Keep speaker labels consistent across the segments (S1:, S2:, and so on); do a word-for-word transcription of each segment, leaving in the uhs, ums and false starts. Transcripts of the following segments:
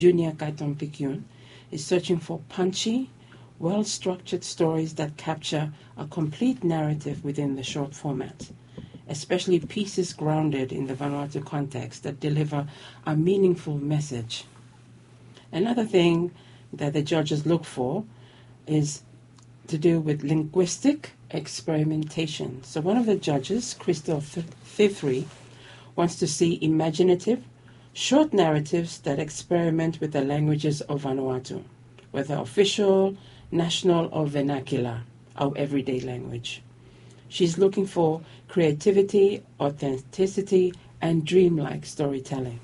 S1: Junior Kaiton is searching for punchy, well-structured stories that capture a complete narrative within the short format, especially pieces grounded in the Vanuatu context that deliver a meaningful message. Another thing that the judges look for is to do with linguistic experimentation. So one of the judges, Crystal Thithri, wants to see imaginative, short narratives that experiment with the languages of Vanuatu, whether official, national, or vernacular, our everyday language. She's looking for creativity, authenticity, and dreamlike storytelling.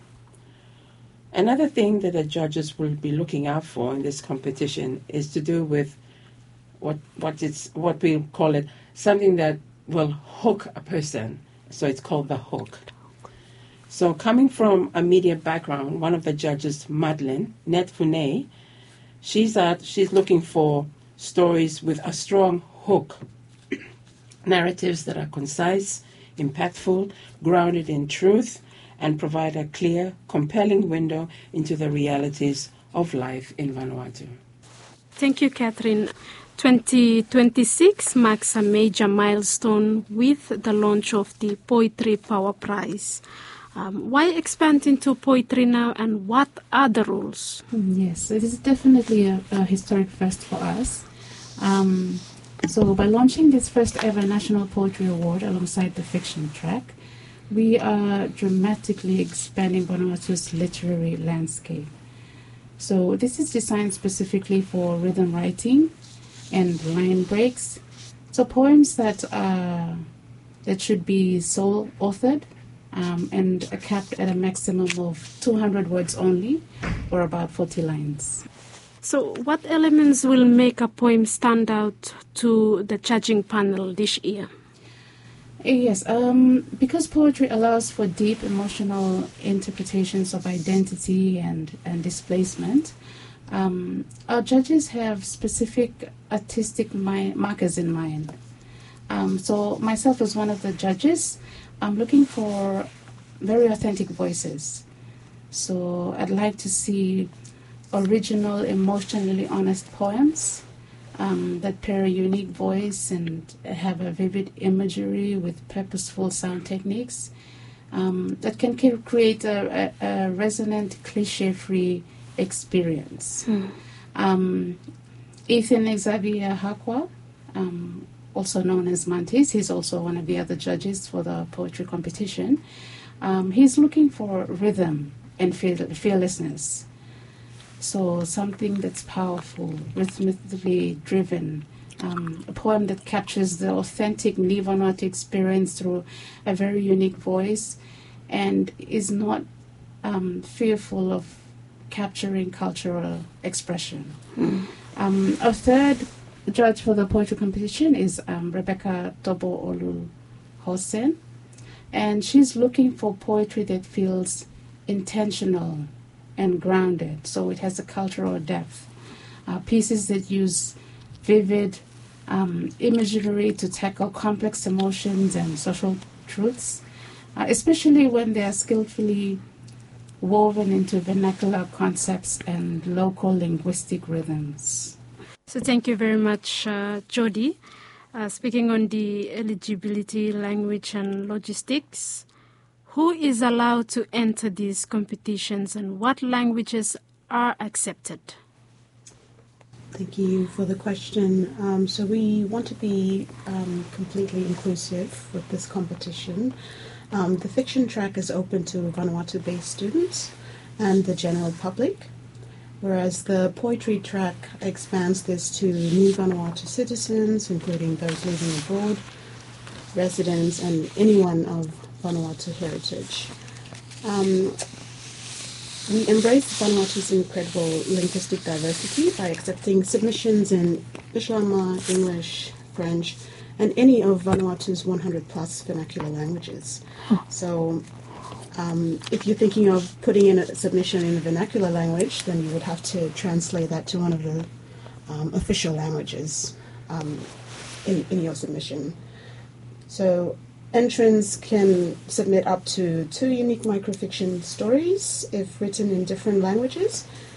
S1: Another thing that the judges will be looking out for in this competition is to do with what what it's what we call it, something that will hook a person. So it's called the hook. So coming from a media background, one of the judges, Madeleine Netfune, she's at, she's looking for stories with a strong hook, narratives that are concise, impactful, grounded in truth, and provide a clear, compelling window into the realities of life in Vanuatu.
S2: Thank you, Catherine. twenty twenty-six marks a major milestone with the launch of the Poetry Power Prize. Um, why expand into poetry now, and what are the rules?
S3: Yes, it is definitely a, a historic first for us. Um, so by launching this first ever National Poetry Award alongside the fiction track, we are dramatically expanding Vanuatu's literary landscape. So this is designed specifically for rhythm writing and line breaks. So poems that are that should be sole authored um, and are capped at a maximum of two hundred words only, or about forty lines.
S2: So what elements will make a poem stand out to the judging panel this year?
S3: Yes, um, because poetry allows for deep emotional interpretations of identity and, and displacement, um, our judges have specific artistic mi- markers in mind. Um, so myself as one of the judges, I'm looking for very authentic voices. So I'd like to see original, emotionally honest poems Um, that pair a unique voice and have a vivid imagery with purposeful sound techniques um, that can c- create a, a, a resonant, cliche-free experience. Mm. Um, Ethan Xavier Hakwa, um, also known as Mantis, he's also one of the other judges for the poetry competition. Um, he's looking for rhythm and fear- fearlessness. So something that's powerful, rhythmically driven, um, a poem that captures the authentic Ni Vanuatu experience through a very unique voice and is not um, fearful of capturing cultural expression. Mm. Um, our third judge for the poetry competition is um, Rebecca Tobo Olu Hosen, and she's looking for poetry that feels intentional and grounded, so it has a cultural depth. Uh, pieces that use vivid um, imagery to tackle complex emotions and social truths, uh, especially when they are skillfully woven into vernacular concepts and local linguistic rhythms.
S2: So thank you very much, uh, Jody. Uh, speaking on the eligibility, language and logistics, who is allowed to enter these competitions and what languages are accepted?
S4: Thank you for the question. Um, so we want to be um, completely inclusive with this competition. Um, the fiction track is open to Vanuatu-based students and the general public, whereas the poetry track expands this to new Vanuatu citizens, including those living abroad, residents, and anyone of Vanuatu heritage. Um, we embrace Vanuatu's incredible linguistic diversity by accepting submissions in Bislama, English, French, and any of Vanuatu's one hundred plus vernacular languages. Huh. So um, if you're thinking of putting in a submission in a vernacular language, then you would have to translate that to one of the um, official languages um, in, in your submission. So entrants can submit up to two unique microfiction stories if written in different languages.